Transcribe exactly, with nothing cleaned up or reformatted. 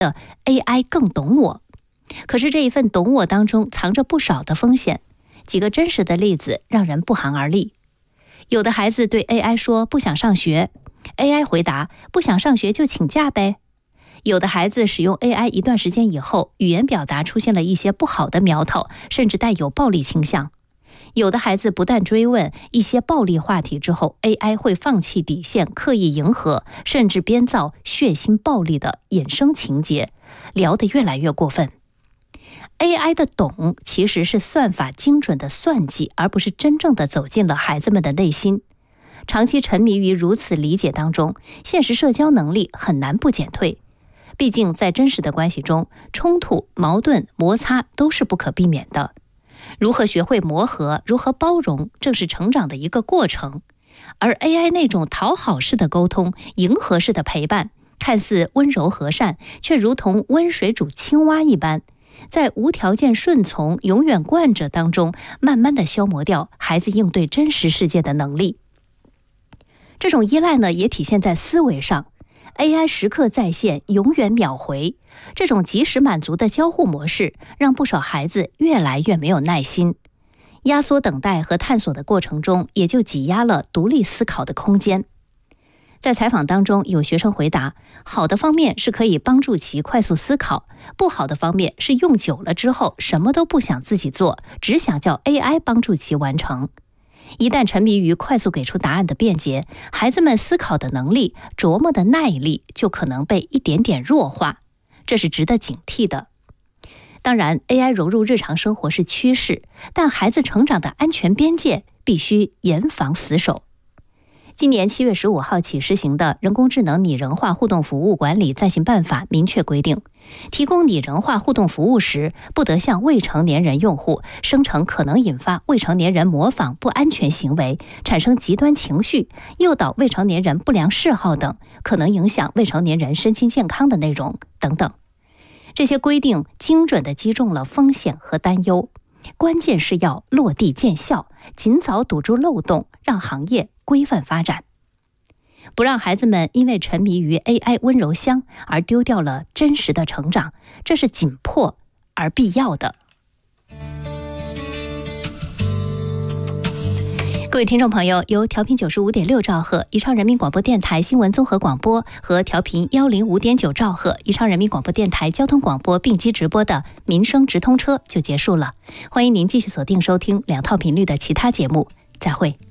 A I 更懂我。可是这一份懂我当中藏着不少的风险，几个真实的例子让人不寒而栗。有的孩子对 A I 说不想上学， A I 回答不想上学就请假呗。有的孩子使用 A I 一段时间以后，语言表达出现了一些不好的苗头，甚至带有暴力倾向。有的孩子不断追问一些暴力话题之后， A I 会放弃底线，刻意迎合，甚至编造血腥暴力的衍生情节，聊得越来越过分。A I 的懂其实是算法精准的算计，而不是真正的走进了孩子们的内心。长期沉迷于如此理解当中，现实社交能力很难不减退。毕竟在真实的关系中，冲突、矛盾、摩擦都是不可避免的。如何学会磨合，如何包容，正是成长的一个过程。而 A I 那种讨好式的沟通，迎合式的陪伴，看似温柔和善，却如同温水煮青蛙一般，在无条件顺从、永远惯着当中，慢慢的消磨掉孩子应对真实世界的能力。这种依赖呢，也体现在思维上。A I 时刻在线，永远秒回，这种及时满足的交互模式，让不少孩子越来越没有耐心。压缩等待和探索的过程中，也就挤压了独立思考的空间。在采访当中，有学生回答，好的方面是可以帮助其快速思考，不好的方面是用久了之后，什么都不想自己做，只想叫 A I 帮助其完成。一旦沉迷于快速给出答案的便捷，孩子们思考的能力、琢磨的耐力就可能被一点点弱化，这是值得警惕的。当然 A I 融入日常生活是趋势，但孩子成长的安全边界必须严防死守。今年七月十五号起施行的人工智能拟人化互动服务管理暂行办法明确规定，提供拟人化互动服务时，不得向未成年人用户生成可能引发未成年人模仿不安全行为、产生极端情绪、诱导未成年人不良嗜好等可能影响未成年人身心健康的内容等等。这些规定精准地击中了风险和担忧，关键是要落地见效，尽早堵住漏洞，让行业规范发展，不让孩子们因为沉迷于 A I 温柔乡而丢掉了真实的成长，这是紧迫而必要的。各位听众朋友，由调频九十五点六兆赫宜昌人民广播电台新闻综合广播和调频一零五点九兆赫宜昌人民广播电台交通广播并机直播的民生直通车就结束了，欢迎您继续锁定收听两套频率的其他节目，再会。